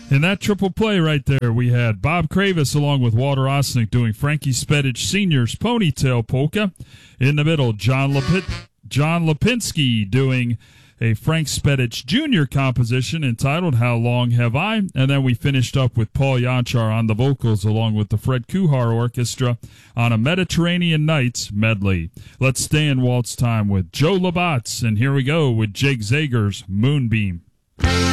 In that triple play right there, we had Bob Kravis along with Walter Osnick doing Frankie Spedich Sr.'s Ponytail Polka. In the middle, John Lipinski doing a Frank Spedich Jr. composition entitled How Long Have I? And then we finished up with Paul Yanchar on the vocals along with the Fred Kuhar Orchestra on a Mediterranean Nights medley. Let's stay in waltz time with Joe Labatz, and here we go with Jake Zager's Moonbeam.